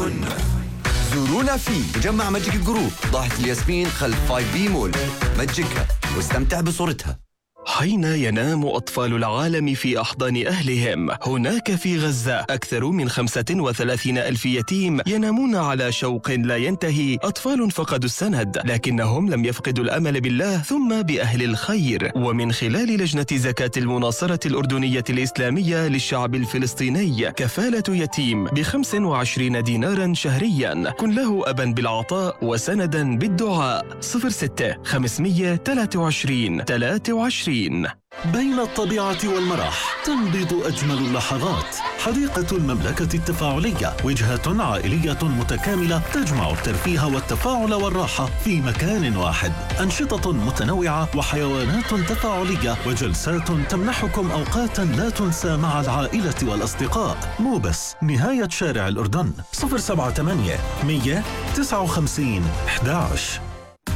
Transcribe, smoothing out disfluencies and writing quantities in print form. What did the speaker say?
زورونا في مجمع ماجيك جروب ضاحية الياسمين خلف 5B مول. ماجيكها واستمتع بصورتها. حين ينام أطفال العالم في أحضان أهلهم، هناك في غزة أكثر من 35 ألف يتيم ينامون على شوق لا ينتهي. أطفال فقدوا السند، لكنهم لم يفقدوا الأمل بالله ثم بأهل الخير. ومن خلال لجنة زكاة المناصرة الأردنية الإسلامية للشعب الفلسطيني، كفالة يتيم ب25 دينارا شهريا. كن له أبا بالعطاء وسندا بالدعاء. 06 523 23. بين الطبيعة والمرح تنبض أجمل اللحظات. حديقة المملكة التفاعلية وجهة عائلية متكاملة تجمع الترفيه والتفاعل والراحة في مكان واحد. أنشطة متنوعة وحيوانات تفاعلية وجلسات تمنحكم أوقاتا لا تنسى مع العائلة والأصدقاء. موبس، نهاية شارع الأردن. 078 159 11.